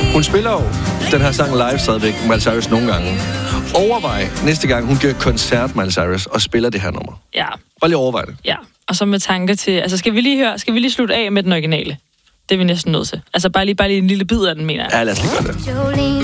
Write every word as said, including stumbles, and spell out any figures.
Hun spiller jo den her sang live stadigvæk, Miley Cyrus, nogle gange. Overvej næste gang, hun giver koncert, Miley Cyrus, og spiller det her nummer. Ja. Bare lige overvej det. Ja, og så med tanke til... Altså, skal vi lige høre... Skal vi lige slutte af med den originale? Det er vi næsten nødt til. Altså, bare lige, bare lige en lille bid af den, mener jeg. Ja, lad os lige gøre det.